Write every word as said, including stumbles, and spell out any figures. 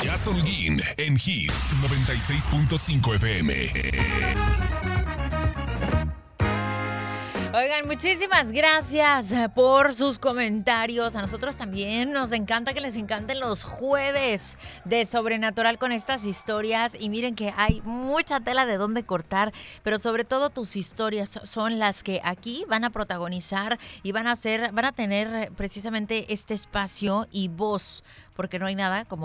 Jazz Holguín en Hits noventa y seis punto cinco F M. Oigan, muchísimas gracias por sus comentarios. A nosotros también nos encanta que les encanten los jueves de Sobrenatural con estas historias. Y miren que hay mucha tela de dónde cortar, pero sobre todo tus historias son las que aquí van a protagonizar y van a ser, van a tener precisamente este espacio y voz, porque no hay nada como